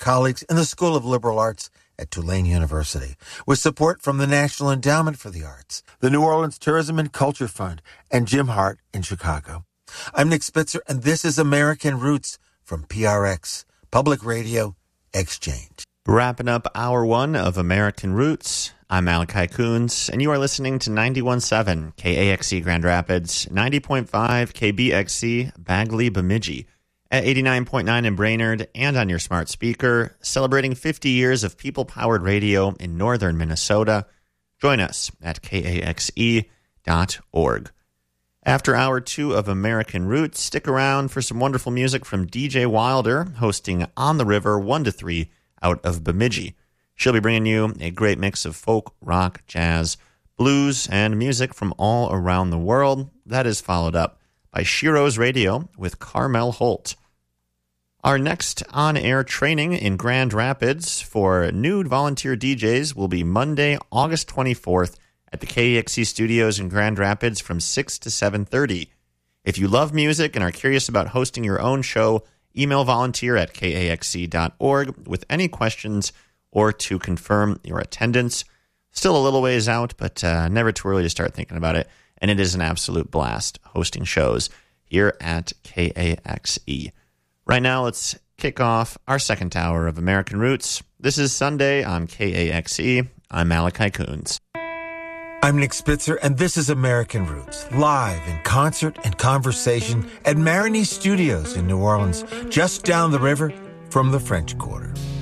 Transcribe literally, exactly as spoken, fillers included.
colleagues in the School of Liberal Arts at Tulane University, with support from the National Endowment for the Arts, the New Orleans Tourism and Culture Fund, and Jim Hart in Chicago. I'm Nick Spitzer, and this is American Roots from P R X, Public Radio Exchange. Wrapping up hour one of American Roots, I'm Malachi Coons, and you are listening to ninety-one point seven K A X C Grand Rapids, ninety point five K B X C Bagley Bemidji, at eighty-nine point nine in Brainerd, and on your smart speaker, celebrating fifty years of people-powered radio in northern Minnesota. Join us at K A X E dot org. After hour two of American Roots, stick around for some wonderful music from D J Wilder, hosting On the River one to three out of Bemidji. She'll be bringing you a great mix of folk, rock, jazz, blues, and music from all around the world. That is followed up by Shiro's Radio with Carmel Holt. Our next on-air training in Grand Rapids for new volunteer D Js will be Monday, August twenty-fourth at the K A X C studios in Grand Rapids from six to seven thirty. If you love music and are curious about hosting your own show, email volunteer at K A X C dot org with any questions or to confirm your attendance. Still a little ways out, but uh, never too early to start thinking about it. And it is an absolute blast hosting shows here at K A X E. Right now, let's kick off our second hour of American Roots. This is Sunday on K A X E. I'm Malachi Coons. I'm Nick Spitzer, and this is American Roots, live in concert and conversation at Marigny Studios in New Orleans, just down the river from the French Quarter.